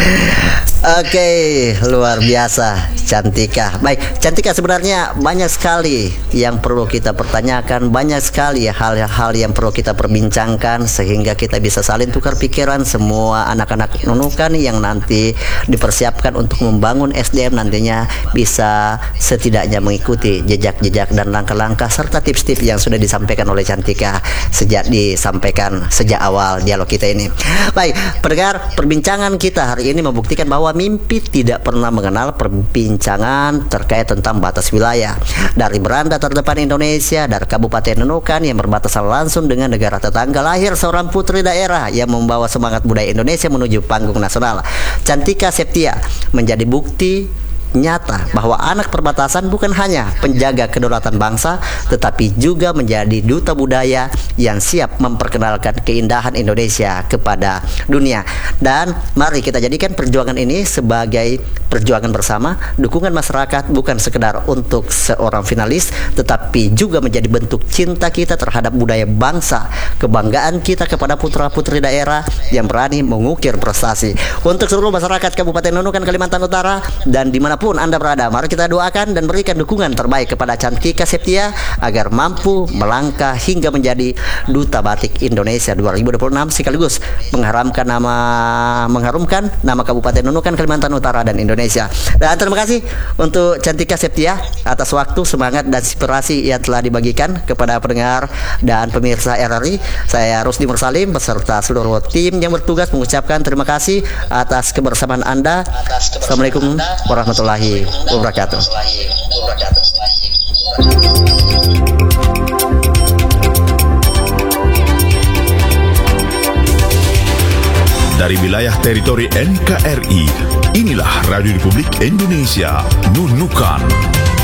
Oke, luar biasa Cantika. Baik, Cantika, sebenarnya banyak sekali yang perlu kita pertanyakan, banyak sekali hal-hal yang perlu kita perbincangkan sehingga kita bisa saling tukar pikiran semua anak-anak nunukan yang nanti dipersiapkan untuk membangun SDM nantinya bisa setidaknya mengikuti jejak-jejak dan langkah-langkah serta tips-tips yang sudah disampaikan oleh Cantika disampaikan sejak awal dialog kita ini. Baik, pendengar, perbincangan kita hari ini membuktikan bahwa mimpi tidak pernah mengenal perbincangan terkait tentang batas wilayah. Dari beranda terdepan Indonesia, dari Kabupaten Nunukan yang berbatasan langsung dengan negara tetangga, lahir seorang putri daerah yang membawa semangat budaya Indonesia menuju panggung nasional. Cantika Septia menjadi bukti nyata bahwa anak perbatasan bukan hanya penjaga kedaulatan bangsa, tetapi juga menjadi duta budaya yang siap memperkenalkan keindahan Indonesia kepada dunia. Dan mari kita jadikan perjuangan ini sebagai perjuangan bersama, dukungan masyarakat bukan sekedar untuk seorang finalis, tetapi juga menjadi bentuk cinta kita terhadap budaya bangsa, kebanggaan kita kepada putra-putri daerah yang berani mengukir prestasi. Untuk seluruh masyarakat Kabupaten Nunukan, Kalimantan Utara, dan dimanapun Anda berada, mari kita doakan dan berikan dukungan terbaik kepada Cantika Septia agar mampu melangkah hingga menjadi Duta Batik Indonesia 2026 sekaligus mengharumkan nama Kabupaten Nunukan, Kalimantan Utara, dan Indonesia. Dan terima kasih untuk Cantika Septia atas waktu, semangat, dan inspirasi yang telah dibagikan kepada pendengar dan pemirsa RRI. Saya Rusdi Mursalim beserta seluruh tim yang bertugas mengucapkan terima kasih atas kebersamaan Anda. Assalamualaikum warahmatullahi wabarakatuh. Dari wilayah teritori NKRI, inilah Radio Republik Indonesia Nunukan.